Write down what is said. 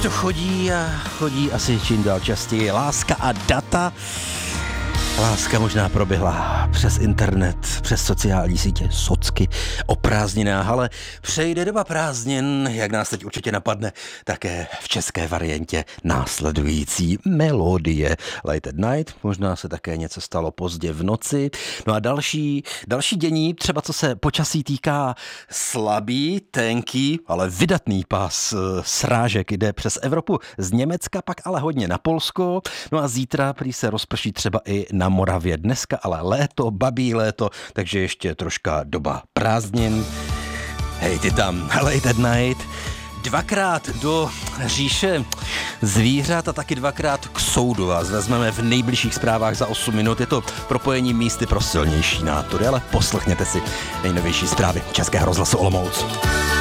to chodí a chodí asi čím dál častěji. Láska a data. Láska možná proběhla přes internet, přes sociální sítě, socky o prázdninách, ale přejde doba prázdnin, jak nás teď určitě napadne, také v české variantě následující melodie. Late at Night, možná se také něco stalo pozdě v noci. No a další dění, třeba co se počasí týká, slabý, tenký, ale vydatný pás srážek jde přes Evropu z Německa, pak ale hodně na Polsko. No a zítra prý se rozprší třeba i na Moravě. Dneska ale léto, babí léto, takže ještě troška doba prázdnin. Hej, ty tam, Late at Night. Dvakrát do říše zvířat a taky dvakrát k soudu vás vezmeme v nejbližších zprávách za 8 minut. Je to propojení místy pro silnější nátory, ale poslechněte si nejnovější zprávy Českého rozhlasu Olomouc.